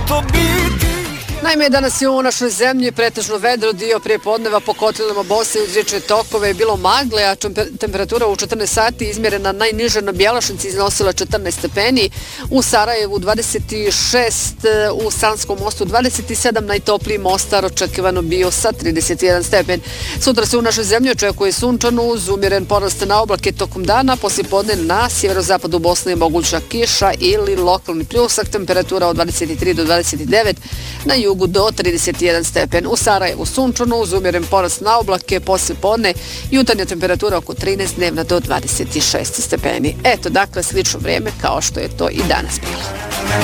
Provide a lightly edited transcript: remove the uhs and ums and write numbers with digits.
to biti. Naime, danas je u našoj zemlji pretežno vedro, dio prije podneva po kotlima Bosne uz riječne tokove je bilo magle, a temperatura u 14 sati izmjerena najniže na Bjelašnici iznosila 14 stepeni, u Sarajevu 26, u Sanskom mostu 27, najtopliji Mostar očekivano bio sa 31 stepen. Sutra se u našoj zemlji očekuje sunčano uz umjeren porast na oblake tokom dana, poslijepodne na sjeverozapadu Bosne je moguća kiša ili lokalni pljusak, temperatura od 23 do 29, na jugu do 31 stepen. U Sarajevu sunčano uz umjeren porast na oblake, poslijepodne jutarnja temperatura oko 13, dnevna do 26 stepeni. Eto, dakle, slično vrijeme kao što je to i danas bilo.